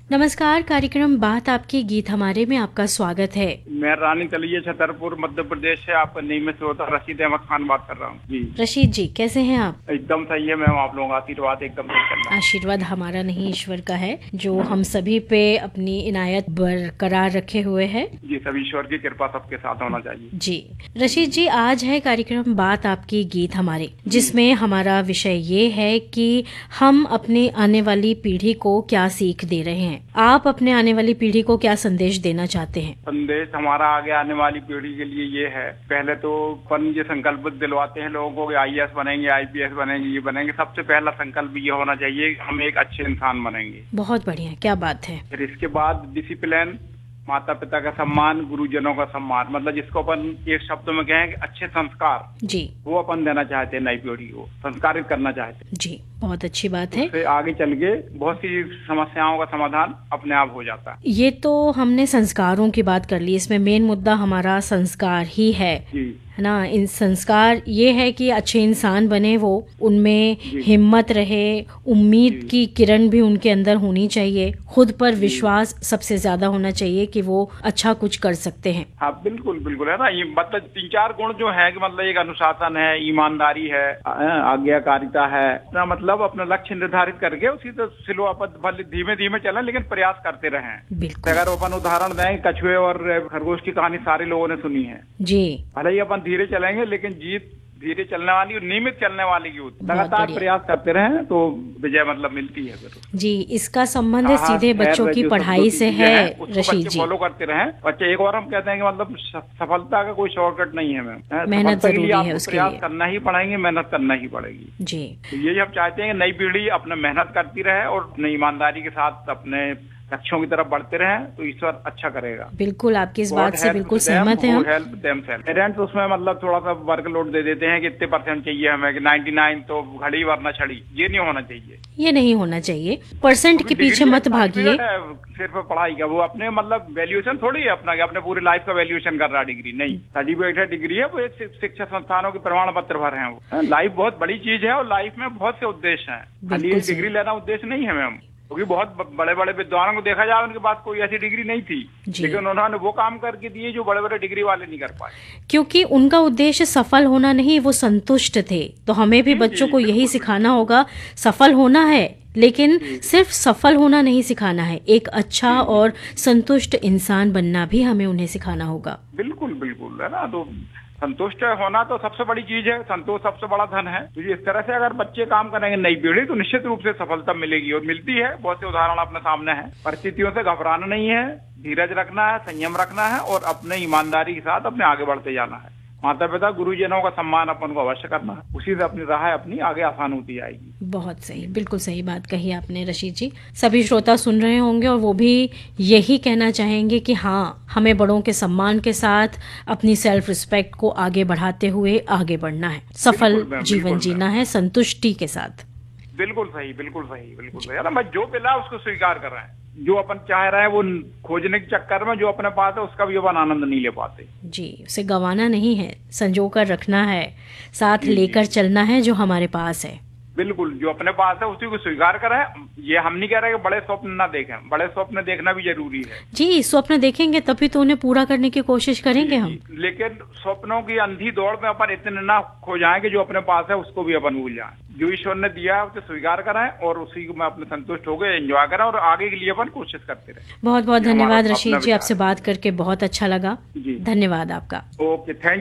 नमस्कार, कार्यक्रम बात आपके गीत हमारे में आपका स्वागत है। मैं रानी तलिया छतरपुर मध्य प्रदेश से आपका नियमित श्रोता रशीद अहमद खान बात कर रहा हूँ जी। रशीद जी, कैसे हैं आप? एकदम सही है मैम, आप लोगों का आशीर्वाद एकदम सही चल रहा है। आशीर्वाद हमारा नहीं, ईश्वर का है, जो हम सभी पे अपनी इनायत बरकरार रखे हुए है जी। सब ईश्वर की कृपा सबके साथ होना चाहिए जी। रशीद जी, आज है कार्यक्रम बात आपकी गीत हमारे, जिसमें हमारा विषय ये है कि हम अपने आने वाली पीढ़ी को क्या सीख दे रहे हैं। आप अपने आने वाली पीढ़ी को क्या संदेश देना चाहते हैं? संदेश हमारा आगे आने वाली पीढ़ी के लिए ये है, पहले तो अपन ये संकल्प दिलवाते हैं लोगों को कि IAS बनेंगे, IPS बनेंगे, ये बनेंगे। सबसे पहला संकल्प ये होना चाहिए हम एक अच्छे इंसान बनेंगे। बहुत बढ़िया, क्या बात है। फिर इसके बाद डिसिप्लिन, माता पिता का सम्मान, गुरुजनों का सम्मान, मतलब जिसको अपन एक शब्द में कहें कि अच्छे संस्कार जी, वो अपन देना चाहते हैं। नई पीढ़ी को संस्कारित करना चाहते हैं जी, बहुत अच्छी बात है। उससे आगे चल के बहुत सी समस्याओं का समाधान अपने आप हो जाता है। ये तो हमने संस्कारों की बात कर ली, इसमें मेन मुद्दा हमारा संस्कार ही है ना। इन संस्कार ये है कि अच्छे इंसान बने, वो उनमें हिम्मत रहे, उम्मीद की किरण भी उनके अंदर होनी चाहिए, खुद पर विश्वास सबसे ज्यादा होना चाहिए कि वो अच्छा कुछ कर सकते हैं। हाँ बिल्कुल बिल्कुल, है ना। ये मतलब 3-4 गुण जो है कि मतलब एक अनुशासन है, ईमानदारी है, आज्ञाकारिता है, अपना मतलब अपना लक्ष्य निर्धारित करके उसी तो सिलो अपन धीमे धीमे चलें लेकिन प्रयास करते रहें। बिल्कुल। अगर अपन उदाहरण दें, कछुए और खरगोश की कहानी सारे लोगों ने सुनी है जी। भले ही अपन धीरे चलेंगे लेकिन जीत धीरे चलने वाली और नियमित चलने वाली की होती। लगातार प्रयास करते रहें तो विजय मतलब मिलती है फिर। जी, इसका संबंध सीधे बच्चों की पढ़ाई से है रशीद जी। फॉलो करते रहें बच्चे। एक और हम कहते हैं कि मतलब सफलता का कोई शॉर्टकट नहीं है मैम, मेहनत जरूरी है, उसके लिए प्रयास करना ही पड़ेंगे, मेहनत करना ही पड़ेगी जी। तो यही हम चाहते हैं कि नई पीढ़ी अपने मेहनत करती रहे और अपनी ईमानदारी के साथ अपने लक्ष्यों की तरफ बढ़ते रहें तो ईश्वर अच्छा करेगा। बिल्कुल, आपकी इस बात से बिल्कुल सहमत है हम। पेरेंट्स उसमें मतलब थोड़ा सा वर्कलोड दे देते हैं कि इतने % चाहिए हमें, कि 99 तो घड़ी वरना छड़ी। ये नहीं होना चाहिए, ये नहीं होना चाहिए। % के पीछे मत भागिए। सिर्फ पढ़ाई का वो अपने मतलब वैल्यूएशन थोड़ी है अपना, कि अपने पूरी लाइफ का वैल्यूएशन कर रहा है। डिग्री नहीं, सर्टिफिकेट है, डिग्री है, वो एक शिक्षा संस्थानों के प्रमाण पत्र भर हैं। वो लाइफ बहुत बड़ी चीज है और लाइफ में बहुत से उद्देश्य हैं, खाली डिग्री लेना उद्देश्य नहीं है मैम। क्योंकि बहुत बड़े बड़े विद्वानों को देखा जाए, उनके पास कोई ऐसी डिग्री नहीं थी, लेकिन उन्होंने वो काम करके दिए जो बड़े बड़े डिग्री वाले नहीं कर पाए। क्योंकि उनका उद्देश्य सफल होना नहीं, वो संतुष्ट थे। तो हमें भी बच्चों को यही सिखाना होगा, सफल होना है लेकिन सिर्फ सफल होना नहीं सिखाना है, एक अच्छा और संतुष्ट इंसान बनना भी हमें उन्हें सिखाना होगा। बिल्कुल बिल्कुल, है ना। तो संतुष्ट होना तो सबसे बड़ी चीज है, संतोष सबसे बड़ा धन है। तो इस तरह से अगर बच्चे काम करेंगे नई पीढ़ी तो निश्चित रूप से सफलता मिलेगी और मिलती है। बहुत से उदाहरण अपने सामने हैं। परिस्थितियों से घबराना नहीं है, धीरज रखना है, संयम रखना है और अपने ईमानदारी के साथ अपने आगे बढ़ते जाना है। माता पिता गुरुजनों का सम्मान अपन को अवश्य करना है, उसी से अपनी राह अपनी आगे आसान होती जाएगी। बहुत सही, बिल्कुल सही बात कही आपने रशीद जी। सभी श्रोता सुन रहे होंगे और वो भी यही कहना चाहेंगे कि हाँ, हमें बड़ों के सम्मान के साथ अपनी सेल्फ रिस्पेक्ट को आगे बढ़ाते हुए आगे बढ़ना है, सफल जीवन जीना है संतुष्टि के साथ। बिल्कुल सही, बिल्कुल सही, बिल्कुल सही। मैं जो मिला उसको स्वीकार कर रहे हैं, जो अपन चाह रहे हैं वो खोजने के चक्कर में जो अपने पास है उसका भी अपन आनंद नहीं ले पाते जी। उसे गंवाना नहीं है, संजो कर रखना है, साथ लेकर चलना है जो हमारे पास है। बिल्कुल, जो अपने पास है उसी को स्वीकार करें। ये हम नहीं कह रहे कि बड़े स्वप्न ना देखें, बड़े स्वप्न देखना भी जरूरी है जी। स्वप्न देखेंगे तभी तो उन्हें पूरा करने की कोशिश करेंगे हम। लेकिन स्वप्नों की अंधी दौड़ में अपन इतने ना खो जाएं कि जो अपने पास है उसको भी अपन भूल जाएं। जो ईश्वर ने दिया है उसे स्वीकार करें और उसी में अपने संतुष्ट हो गए एंजॉय करें और आगे के लिए अपन कोशिश करते रहें। बहुत बहुत धन्यवाद रशीद जी, आपसे बात करके बहुत अच्छा लगा। धन्यवाद आपका। Okay, thank